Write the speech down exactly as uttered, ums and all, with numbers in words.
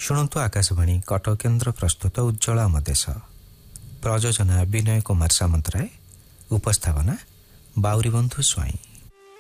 शुणन्तु आकाशवाणी कटक केन्द्र प्रस्तुत उज्ज्वल अमदेश। प्रयोजना विनय कुमार सामन्तराय, उपस्थापना बाउरीबन्धु स्वाई।